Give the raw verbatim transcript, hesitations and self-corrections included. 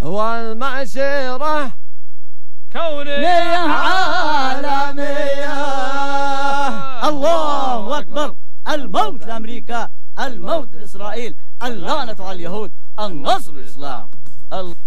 والمسيرة كونية عالمية. الله أكبر. الموت لأمريكا، الموت لإسرائيل، اللعنة على اليهود، النصر للإسلام.